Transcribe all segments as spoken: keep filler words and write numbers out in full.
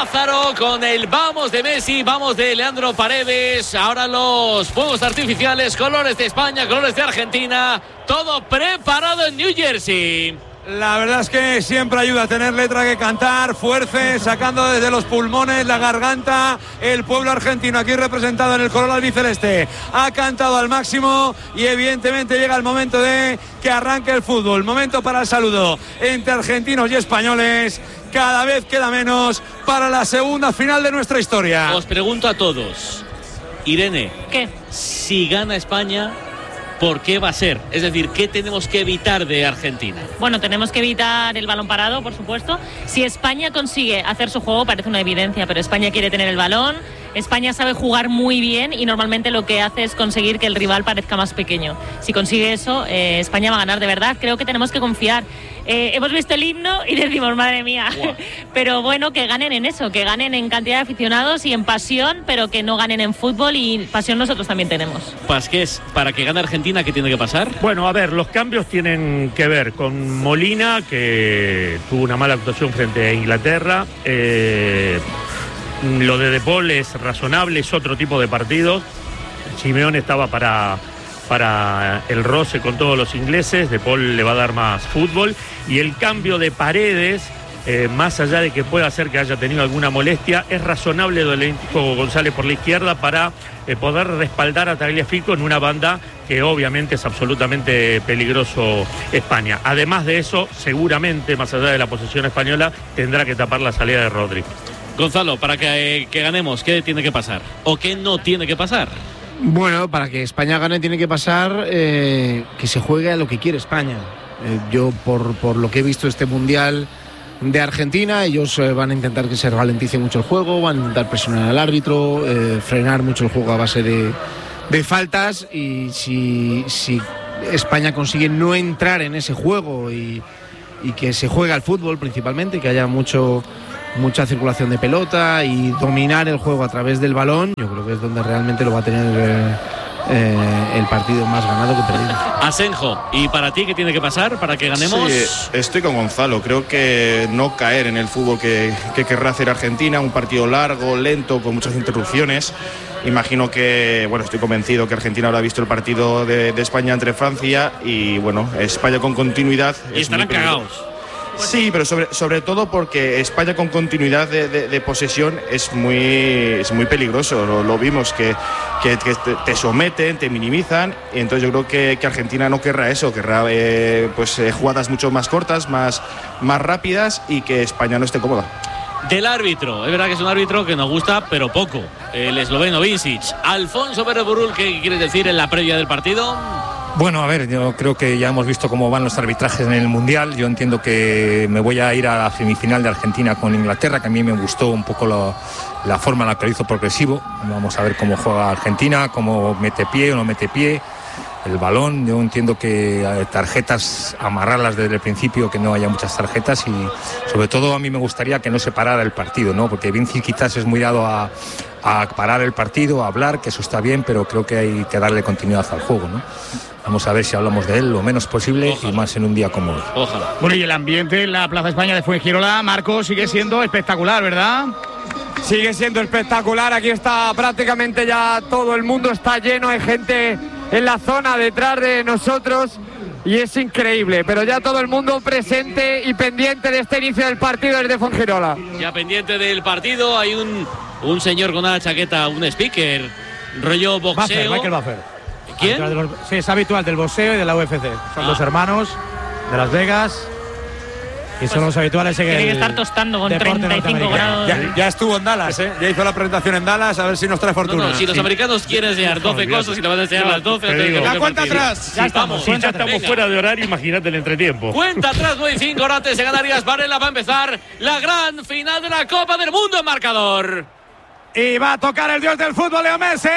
Lázaro con el vamos de Messi, vamos de Leandro Paredes. Ahora los fuegos artificiales, colores de España, colores de Argentina. Todo preparado en New Jersey. La verdad es que siempre ayuda a tener letra que cantar, fuerza, sacando desde los pulmones, la garganta. El pueblo argentino aquí representado en el color albiceleste ha cantado al máximo y evidentemente llega el momento de que arranque el fútbol. Momento para el saludo entre argentinos y españoles. Cada vez queda menos para la segunda final de nuestra historia. Os pregunto a todos, Irene, ¿qué? Si gana España, ¿por qué va a ser? Es decir, ¿qué tenemos que evitar de Argentina? Bueno, tenemos que evitar el balón parado, por supuesto. Si España consigue hacer su juego, parece una evidencia, pero España quiere tener el balón. España sabe jugar muy bien y normalmente lo que hace es conseguir que el rival parezca más pequeño. Si consigue eso, eh, España va a ganar de verdad. Creo que tenemos que confiar. Eh, hemos visto el himno y decimos, madre mía. Wow. Pero bueno, que ganen en eso, que ganen en cantidad de aficionados y en pasión, pero que no ganen en fútbol, y pasión nosotros también tenemos. Pasqués, para que gane Argentina, ¿qué tiene que pasar? Bueno, a ver, los cambios tienen que ver con Molina, que tuvo una mala actuación frente a Inglaterra. Eh... Lo de De Paul es razonable, es otro tipo de partido. Simeone estaba para, para el roce con todos los ingleses, De Paul le va a dar más fútbol. Y el cambio de Paredes, eh, más allá de que pueda ser que haya tenido alguna molestia, es razonable lo de Hugo González por la izquierda para eh, poder respaldar a Tagliafico en una banda que obviamente es absolutamente peligroso España. Además de eso, seguramente, más allá de la posesión española, tendrá que tapar la salida de Rodri. Gonzalo, para que, eh, que ganemos, ¿qué tiene que pasar? ¿O qué no tiene que pasar? Bueno, para que España gane tiene que pasar eh, que se juegue a lo que quiere España. Eh, yo, por, por lo que he visto este Mundial de Argentina, ellos eh, van a intentar que se ralentice mucho el juego, van a intentar presionar al árbitro, eh, frenar mucho el juego a base de, de faltas, y si, si España consigue no entrar en ese juego y, y que se juegue al fútbol principalmente, que haya mucho... mucha circulación de pelota y dominar el juego a través del balón, yo creo que es donde realmente lo va a tener eh, eh, el partido más ganado que perdido. Asenjo, ¿y para ti qué tiene que pasar para que ganemos? Sí, estoy con Gonzalo, creo que no caer en el fútbol que, que querrá hacer Argentina, un partido largo, lento, con muchas interrupciones. Imagino que, bueno, estoy convencido que Argentina habrá visto el partido de, de España entre Francia y, bueno, España con continuidad. Y estarán cagados. Sí, pero sobre, sobre todo porque España con continuidad de, de, de posesión es muy, es muy peligroso. Lo, lo vimos, que, que, que te someten, te minimizan, y entonces yo creo que, que Argentina no querrá eso, querrá eh, pues, eh, jugadas mucho más cortas, más, más rápidas, y que España no esté cómoda. Del árbitro, es verdad que es un árbitro que nos gusta, pero poco, el esloveno Vincic. Alfonso Pérez Burul, ¿qué quieres decir en la previa del partido? Bueno, a ver, yo creo que ya hemos visto cómo van los arbitrajes en el Mundial. Yo entiendo que me voy a ir a la semifinal de Argentina con Inglaterra, que a mí me gustó un poco lo, la forma en la que lo hizo progresivo. Vamos a ver cómo juega Argentina, cómo mete pie o no mete pie, el balón. Yo entiendo que tarjetas, amarrarlas desde el principio, que no haya muchas tarjetas, y sobre todo a mí me gustaría que no se parara el partido, ¿no? Porque Vinci quizás es muy dado a, a parar el partido, a hablar, que eso está bien, pero creo que hay que darle continuidad al juego, ¿no? Vamos a ver si hablamos de él lo menos posible. Ojalá. Y más en un día como hoy. Ojalá. Bueno, y el ambiente en la Plaza España de Fuengirola, Marco, sigue siendo espectacular, ¿verdad? Sigue siendo espectacular. Aquí está prácticamente ya todo el mundo, está lleno, hay gente en la zona detrás de nosotros y es increíble, pero ya todo el mundo presente y pendiente de este inicio del partido desde Fuengirola. Ya pendiente del partido, hay un, un señor con una chaqueta, un speaker, rollo boxeo. Buffer, Michael Buffer. ¿Quién? Los, sí, es habitual del boxeo y de la U F C. Son ah. dos hermanos de Las Vegas y pues son los habituales en el tiene que estar tostando con treinta y cinco grados. Ya, ya estuvo en Dallas, ¿eh? Ya hizo la presentación en Dallas, a ver si nos trae fortuna. No, no, si los sí. americanos quieren enseñar doce cosas y le van a enseñar las doce. La cuenta atrás. Ya estamos, si ya estamos Venga. fuera de horario, imagínate el entretiempo. Cuenta atrás, nueve y cinco, ahora antes de Canarias Varela va a empezar la gran final de la Copa del Mundo en marcador. Y va a tocar el dios del fútbol, Leo Messi.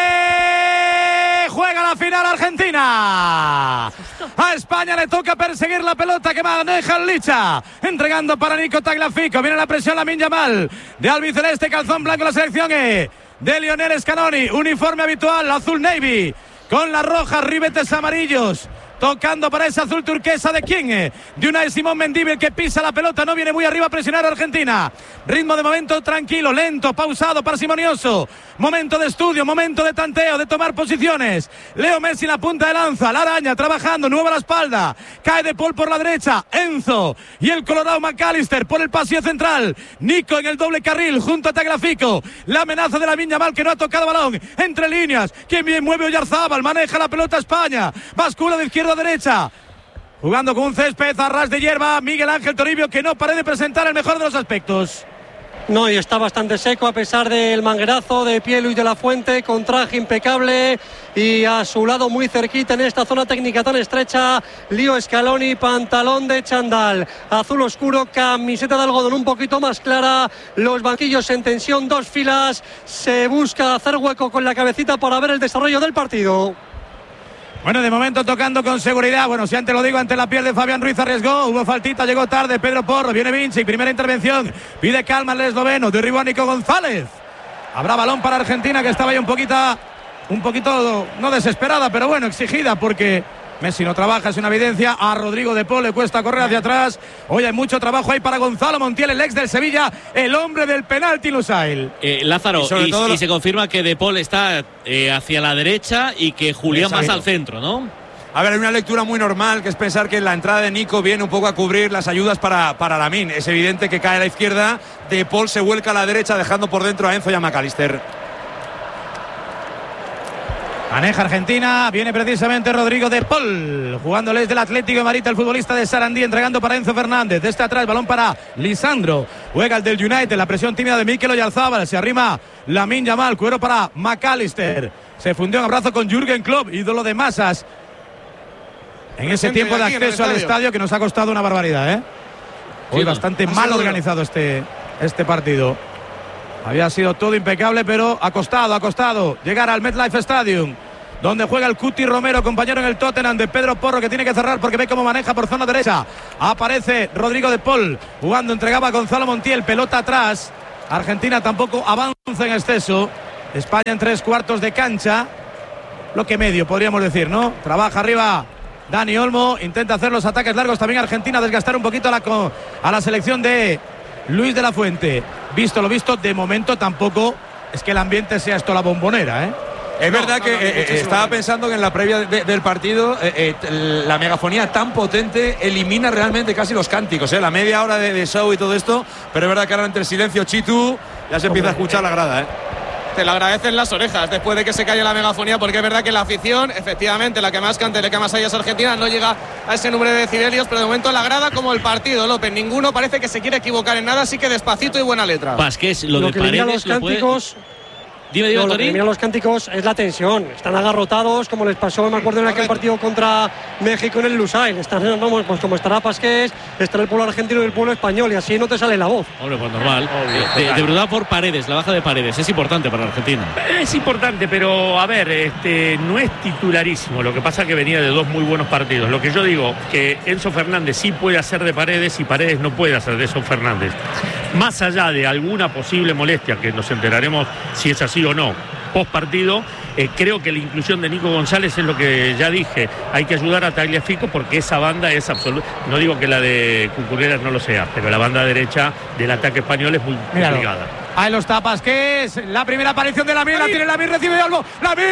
Juega la final Argentina. A España le toca perseguir la pelota que maneja el Licha, entregando para Nico Tagliafico. Viene la presión, Lamine Yamal, de albiceleste, calzón blanco, la selección E de Lionel Scaloni, uniforme habitual, azul navy, con las rojas, ribetes amarillos. tocando para ese azul turquesa de quién, de Unai Simón Mendívil, que pisa la pelota, no viene muy arriba a presionar a Argentina. Ritmo de momento tranquilo, lento, pausado, parsimonioso. Momento de estudio, momento de tanteo, de tomar posiciones. Leo Messi en la punta de lanza, la araña trabajando, nueva a la espalda. Cae De Paul por la derecha, Enzo y el colorado McAllister por el pasillo central. Nico en el doble carril junto a Tagliafico. La amenaza de Lamine Yamal, que no ha tocado balón. Entre líneas, quien bien mueve Oyarzábal, maneja la pelota España. Bascula de izquierda a derecha. Jugando con un césped a ras de hierba, Miguel Ángel Toribio, que no parece presentar el mejor de los aspectos. No, y está bastante seco a pesar del manguerazo de pie Luis de la Fuente, con traje impecable y a su lado muy cerquita en esta zona técnica tan estrecha, Leo Scaloni, pantalón de chándal azul oscuro, camiseta de algodón un poquito más clara, los banquillos en tensión, dos filas, se busca hacer hueco con la cabecita para ver el desarrollo del partido. Bueno, de momento tocando con seguridad. Bueno, si antes lo digo, ante la piel de Fabián Ruiz arriesgó. Hubo faltita, llegó tarde Pedro Porro. Viene Vinci, primera intervención. Pide calma el esloveno. Derribó a Nico González. Habrá balón para Argentina, que estaba ya un poquito, un poquito, no desesperada, pero bueno, exigida, porque Messi no trabaja, es una evidencia. A Rodrigo De Paul le cuesta correr hacia atrás. Hoy hay mucho trabajo ahí para Gonzalo Montiel, el ex del Sevilla, el hombre del penalti Lusail. Eh, Lázaro, y, y, lo... y se confirma que De Paul está eh, hacia la derecha y que Julián Exacto. más al centro, ¿no? A ver, hay una lectura muy normal, que es pensar que la entrada de Nico viene un poco a cubrir las ayudas para, para Lamine. Es evidente que cae a la izquierda, De Paul se vuelca a la derecha, dejando por dentro a Enzo y a McAllister. Maneja Argentina, viene precisamente Rodrigo De Paul, jugándoles del Atlético de Madrid, el futbolista de Sarandí, entregando para Enzo Fernández. Desde atrás, balón para Lisandro, juega el del United, la presión tímida de Mikel Oyarzábal, se arrima Lamine Yamal, cuero para McAllister. Se fundió un abrazo con Jürgen Klopp, ídolo de masas, en ese tiempo de acceso al estadio, que nos ha costado una barbaridad, ¿eh? Hoy sí, bastante mal organizado este, este partido. Había sido todo impecable, pero ha costado, ha costado llegar al MetLife Stadium, donde juega el Cuti Romero, compañero en el Tottenham de Pedro Porro, que tiene que cerrar porque ve cómo maneja por zona derecha. Aparece Rodrigo De Paul jugando, entregaba a Gonzalo Montiel, pelota atrás. Argentina tampoco avanza en exceso. España en tres cuartos de cancha, bloque medio podríamos decir, ¿no? Trabaja arriba Dani Olmo, intenta hacer los ataques largos también Argentina, desgastar un poquito a la, a la selección de Luis de la Fuente. Visto lo visto, de momento tampoco es que el ambiente sea esto la bombonera, ¿eh? Es no, verdad no, que no, eh, estaba pensando que en la previa de, del partido eh, eh, la megafonía tan potente elimina realmente casi los cánticos, ¿eh? La media hora de, de show y todo esto, pero es verdad que ahora entre el silencio Chitu ya se empieza Hombre, a escuchar eh. la grada, ¿eh? Te lo agradecen las orejas después de que se calle la megafonía, porque es verdad que la afición, efectivamente, la que más canta y la que más haya es Argentina, no llega a ese número de decibelios, pero de momento la grada como el partido, López, ninguno parece que se quiere equivocar en nada, así que despacito y buena letra. Vázquez, lo, lo de que Paredes, los cánticos. Dime, dime, no, lo que miran los cánticos es la tensión. Están agarrotados, como les pasó, me acuerdo, en aquel partido contra México en el Lusail. Están, vamos, pues como estará Pasqués, estará el pueblo argentino y el pueblo español, y así no te sale la voz. Hombre, pues normal. Obvio, de, de verdad, por Paredes, la baja de Paredes, es importante para Argentina. Es importante, pero a ver, este no es titularísimo. Lo que pasa es que venía de dos muy buenos partidos. Lo que yo digo, que Enzo Fernández sí puede hacer de Paredes y Paredes no puede hacer de Enzo Fernández. Más allá de alguna posible molestia, que nos enteraremos si es así o no, post partido, eh, creo que la inclusión de Nico González es lo que ya dije. Hay que ayudar a Tagliafico porque esa banda es absoluta. No digo que la de Cucurella no lo sea, pero la banda derecha del ataque español es muy complicada. Ahí los tapas, que es la primera aparición de Lamine, la tiene Lamine, recibe de algo. ¡Lamine!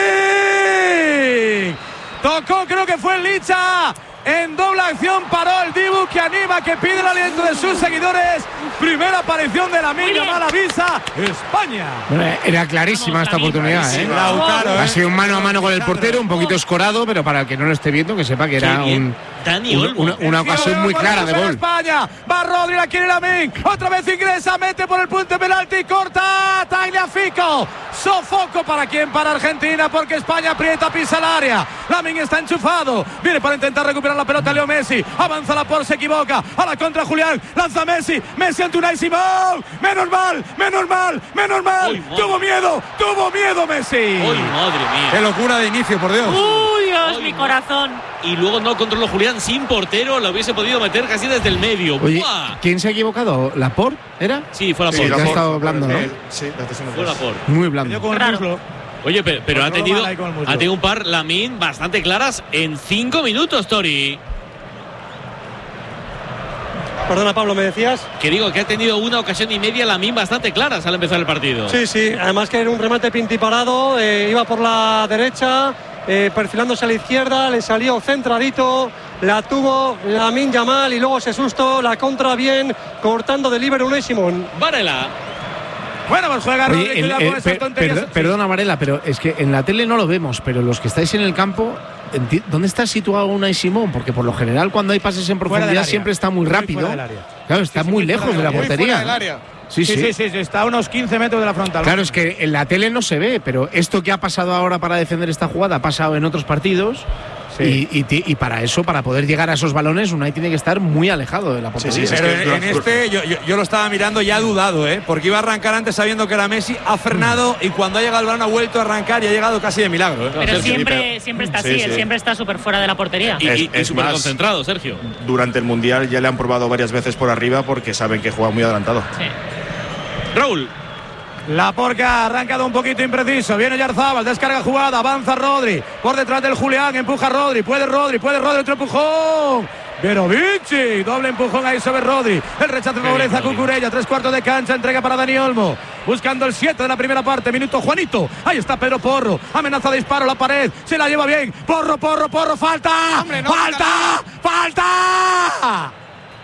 Tocó, creo que fue el Licha. En doble acción paró el Dibu, que anima, que pide el aliento de sus seguidores. Primera aparición de Lamine Yamal, avisa España. Era clarísima esta oportunidad, ¿eh? Lautaro, ¿eh? Ha sido un mano a mano con el portero, un poquito escorado, pero para el que no lo esté viendo, que sepa que era un, un, una, una ocasión muy clara de gol. España, va Rodri, la quiere Lamine, otra vez ingresa, mete por el punto de penalti, corta Tagliafico. Sofoco para quién, para Argentina, porque España aprieta, pisa el área. Lamine está enchufado, viene para intentar recuperar la pelota Leo Messi, avanza la por, se equivoca, a la contra Julián, lanza Messi, Messi ante Unai Simón, menos mal, menos mal, menos mal, Uy, tuvo miedo, tuvo miedo Messi. Uy, madre mía. Qué locura de inicio, por Dios. Uy, Dios, Uy, mi corazón. Y luego no controló Julián, sin portero, lo hubiese podido meter casi desde el medio. Oye, ¡buah! ¿Quién se ha equivocado? ¿Laporte era? Sí, fue Sí, Laporte. que ha estado blando, ¿no? Sí, Fue Laporte. Muy blando. Con el muslo. Oye, pero, pero ha, tenido, ahí con el muslo. ha tenido un par Lamine bastante claras en cinco minutos, Tori. Perdona, Pablo, ¿me decías? Que digo que ha tenido una ocasión y media Lamine bastante claras al empezar el partido. Sí, sí, además que era un remate pintiparado, eh, iba por la derecha, eh, perfilándose a la izquierda, le salió centradito, la tuvo Lamine Yamal y luego ese susto, la contra bien, cortando de líbero Unai Simón. Varela. Bueno, pues juega Rodri, Oye, el- cuidado el- con esas per- tonterías. per- perdona, Varela, pero es que en la tele no lo vemos, pero los que estáis en el campo, enti- ¿dónde está situado Unai Simón? Porque por lo general cuando hay pases en Fuera del profundidad área. siempre está muy Muy rápido. fuera del área. Claro, está Sí, sí, muy muy lejos fuera de la del área. Muy fuera portería. del área. Sí, Sí, sí. sí, sí, sí, está a unos quince metros de la frontal. Claro, es que en la tele no se ve, pero esto que ha pasado ahora para defender esta jugada ha pasado en otros partidos. Sí. Y, y ti- y para eso, para poder llegar a esos balones, Unai tiene que estar muy alejado de la portería. sí, sí, Pero es que en, en es- este yo, yo- yo lo estaba mirando y ha dudado, ¿eh? Porque iba a arrancar antes sabiendo que era Messi, ha frenado y cuando ha llegado el balón ha vuelto a arrancar y ha llegado casi de milagro, ¿eh? Pero Sergio, siempre, siempre está así, Sí, él sí. siempre está súper fuera de la portería. Y, Es- y- y es súper más- concentrado, Sergio. Durante el Mundial ya le han probado varias veces por arriba porque saben que juega muy adelantado. Sí. Raúl. La Porca ha arrancado un poquito impreciso. Viene Yarzábal, descarga jugada, avanza Rodri. Por detrás del Julián, empuja Rodri. Puede Rodri, puede Rodri, otro empujón. Verovici, doble empujón ahí sobre Rodri. El rechazo favorece a Cucurella. Tres cuartos de cancha, entrega para Dani Olmo. Buscando el siete de la primera parte. Minuto Juanito. Ahí está Pedro Porro. Amenaza de disparo, la pared. Se la lleva bien. Porro, Porro, Porro. ¡Falta! Hombre, no, ¡Falta! ¡Falta!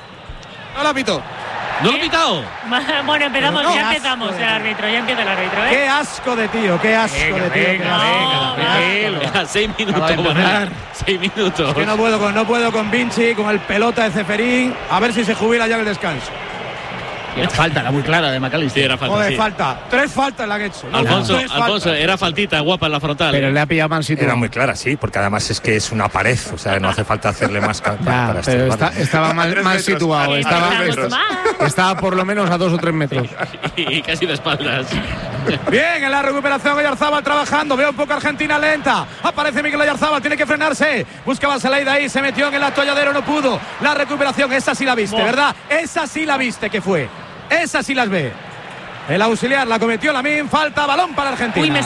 No la pito. ¿No lo ha pitado? Bueno, empezamos, Pero no, ya qué empezamos asco, el eh. árbitro, ya empieza el árbitro, ¿eh? ¡Qué asco de tío! ¡Qué asco Venga, de tío! venga, qué asco. venga, Qué asco. tranquilo. A seis minutos. Acaba de empanar. Bonel. Seis minutos. Que no puedo con no puedo con Vinci, con el pelota de Ceferín. A ver si se jubila ya en el descanso. Era falta, era muy clara de Sí, McAllister. era falta. Joder, sí. falta. Tres faltas la han hecho. No, Alfonso, tres Alfonso, faltas. era faltita guapa en la frontal. Pero ¿eh? le ha pillado mal situado. Era muy clara, sí, porque además es que es una pared, o sea, no hace falta hacerle más ca- Ya, para pero estirparlo. está- estaba mal, tres mal metros. situado. A Estaba, tres metros. estaba por lo menos a dos o tres metros. Y casi de espaldas. Bien, en la recuperación Oyarzábal trabajando. Veo un poco Argentina lenta. Aparece Miguel Oyarzábal, tiene que frenarse. Buscaba Saleida ahí, se metió en el atolladero, no pudo. La recuperación, esa sí la viste, ¿verdad? Esa sí la viste que fue. Esa sí las ve. El auxiliar la cometió Lamine. Falta, balón para Argentina. Uy, me